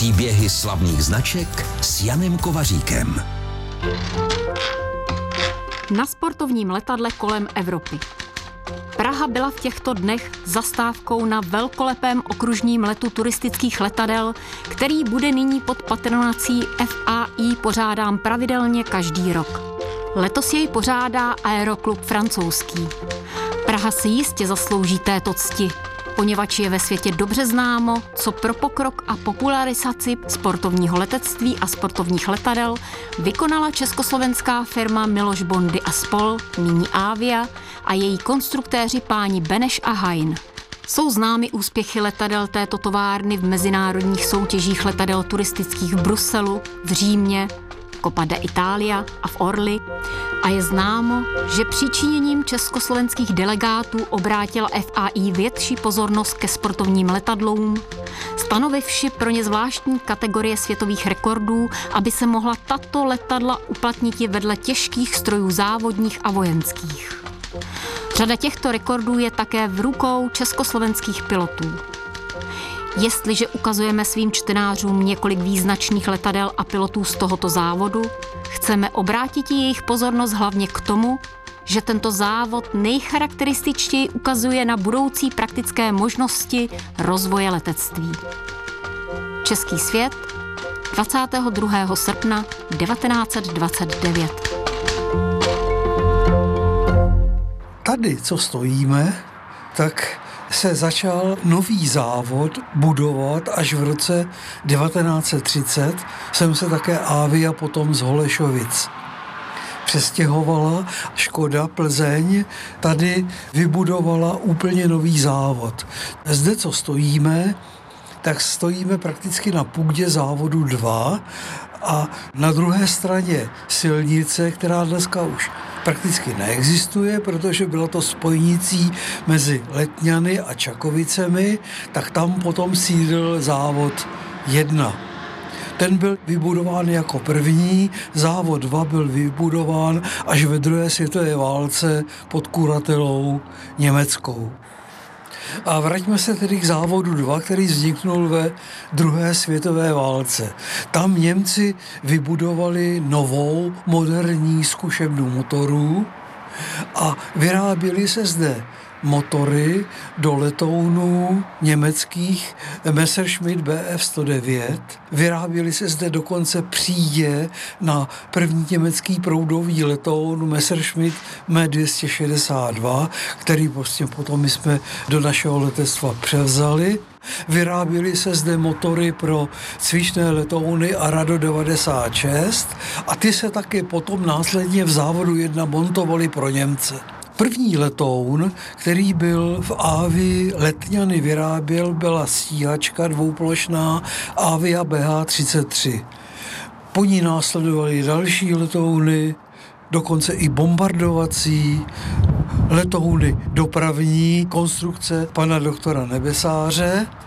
Příběhy slavných značek s Janem Kovaříkem. Na sportovním letadle kolem Evropy. Praha byla v těchto dnech zastávkou na velkolepém okružním letu turistických letadel, který bude nyní pod patronací FAI pořádán pravidelně každý rok. Letos jej pořádá Aeroklub francouzský. Praha si jistě zaslouží této cti, poněvadž je ve světě dobře známo, co pro pokrok a popularizaci sportovního letectví a sportovních letadel vykonala československá firma Miloš Bondy a spol., nyní Avia, a její konstruktéři páni Beneš a Hein. Jsou známy úspěchy letadel této továrny v mezinárodních soutěžích letadel turistických v Bruselu, v Římě, Coppa d'Italia a v Orly, a je známo, že přičiněním československých delegátů obrátila FAI větší pozornost ke sportovním letadlům, stanovivši pro ně zvláštní kategorie světových rekordů, aby se mohla tato letadla uplatnit vedle těžkých strojů závodních a vojenských. Řada těchto rekordů je také v rukou československých pilotů. Jestliže ukazujeme svým čtenářům několik význačných letadel a pilotů z tohoto závodu, chceme obrátit jejich pozornost hlavně k tomu, že tento závod nejcharakterističtěji ukazuje na budoucí praktické možnosti rozvoje letectví. Český svět, 22. srpna 1929. Tady, co stojíme, tak se začal nový závod budovat až v roce 1930. Sem se také Avia potom z Holešovic přestěhovala. Škoda Plzeň tady vybudovala úplně nový závod. Zde, co stojíme, tak stojíme prakticky na půdě závodu 2 a na druhé straně silnice, která dneska už prakticky neexistuje, protože bylo to spojnicí mezi Letňany a Čakovicemi, tak tam potom sídlil závod 1. Ten byl vybudován jako první, závod 2 byl vybudován až ve druhé světové válce pod kuratelou německou. A vraťme se tedy k závodu 2, který vzniknul ve druhé světové válce. Tam Němci vybudovali novou moderní zkušebnu motorů a vyráběly se zde motory do letounů německých Messerschmitt Bf 109. Vyráběly se zde dokonce přídě na první německý proudový letoun Messerschmitt Me 262, který prostě potom my jsme do našeho letectva převzali. Vyráběly se zde motory pro cvičné letouny Arado 96 a ty se také potom následně v závodu 1 montovaly pro Němce. První letoun, který byl v Avii Letňany vyráběl, byla stíhačka dvouplošná Avia BH-33. Po ní následovaly další letouny, dokonce i bombardovací, letouny dopravní konstrukce pana doktora Nebesáře